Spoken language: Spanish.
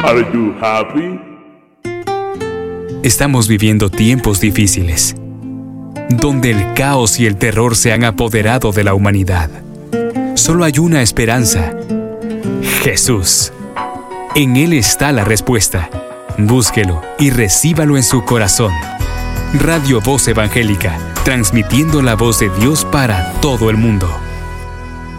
Are you happy? Estamos viviendo tiempos difíciles, donde el caos y el terror se han apoderado de la humanidad. Solo hay una esperanza: Jesús. En Él está la respuesta. Búsquelo y recíbalo en su corazón. Radio Voz Evangélica, transmitiendo la voz de Dios para todo el mundo.